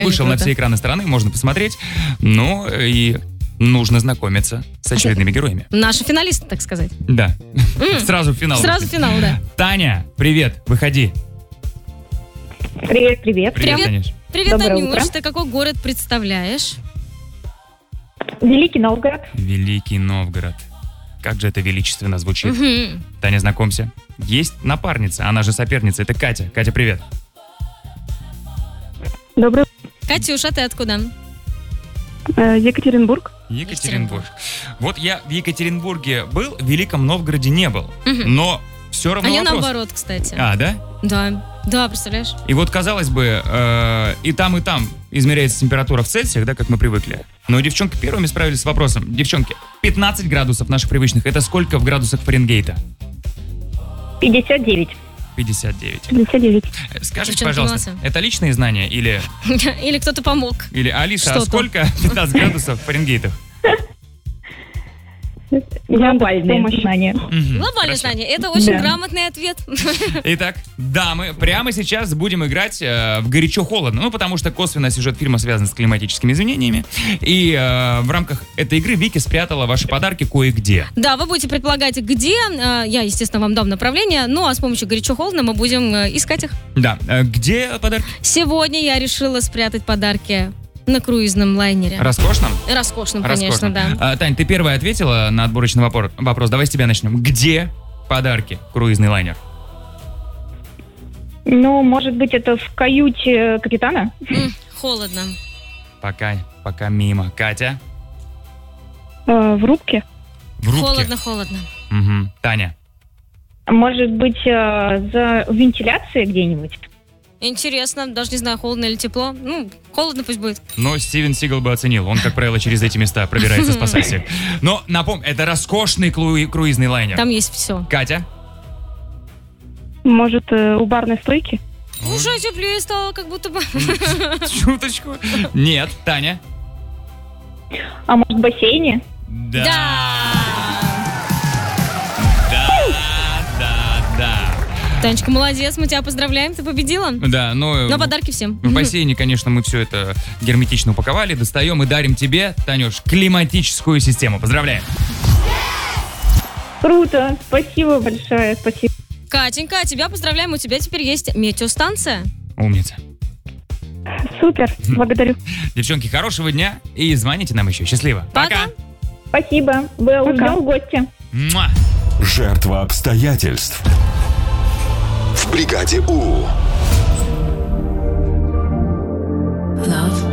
Вышел на все экраны страны, можно посмотреть. Ну и нужно знакомиться с очередными героями. Наши финалисты, так сказать. Да. Сразу в финал. Сразу в финал, да. Таня, привет, выходи. Привет, привет. Привет, Танюш. Привет, Доброе Танюш. утро. Ты какой город представляешь? Великий Новгород. Великий Новгород. Как же это величественно звучит. Мгм. Таня, знакомься. Есть напарница, она же соперница, это Катя. Катя, привет. Добрый Катюша, ты откуда? Екатеринбург. Екатеринбург. Вот я в Екатеринбурге был, в Великом Новгороде не был. Мгм. Но все равно А я вопрос. наоборот, кстати. А, да? Да, представляешь? И вот, казалось бы, и там измеряется температура в Цельсиях, да, как мы привыкли. Но девчонки первыми справились с вопросом. Девчонки, 15 градусов наших привычных, это сколько в градусах Фаренгейта? 59. 59. 59. Скажите, Девчонки, пожалуйста, молодцы. это личные знания или Или кто-то помог. Алиса, а Что-то. сколько 15 градусов Фаренгейтов? Глобальные знания. Мгм, Глобальное хорошо. знание. Это очень Да. грамотный ответ. Итак, дамы, прямо сейчас будем играть в горячо-холодно. Ну, потому что косвенно сюжет фильма связан с климатическими изменениями. И в рамках этой игры Вики спрятала ваши подарки кое-где. Да, вы будете предполагать, где. Я, естественно, вам дам направление. Ну, а с помощью горячо-холодно мы будем искать их. Да, где подарки? Сегодня я решила спрятать подарки на круизном лайнере. Роскошном? Роскошным, конечно, Роскошном. да. Тань, ты первая ответила на отборочный вопрос. Давай с тебя начнем. Где подарки круизный лайнер? Ну, может быть, это в каюте капитана? Холодно. Пока мимо. Катя? В рубке? В рубке? Холодно. Мгм. Таня? Может быть, за вентиляцией где-нибудь? Интересно, даже не знаю, холодно или тепло. Ну, холодно пусть будет. Но Стивен Сигал бы оценил. Он, как правило, через эти места пробирается спасать всех. Но, напомню, это роскошный круизный лайнер. Там есть все. Катя? Может, у барной стойки? Уже теплее стало, как будто бы. Чуточку. Нет. Таня? А может, в бассейне? Да. Танечка, молодец, мы тебя поздравляем, ты победила. Да, но Но подарки всем. в бассейне, конечно, мы все это герметично упаковали, достаем и дарим тебе, Танюш, климатическую систему. Поздравляем. Круто. Спасибо большое. Спасибо. Катенька, тебя поздравляем, у тебя теперь есть метеостанция. Умница. Супер. Благодарю. Девчонки, хорошего дня и звоните нам еще. Счастливо. Пока. Спасибо. Был Пока. ждем в гости. Муа. Жертва обстоятельств. В бригаде У. Love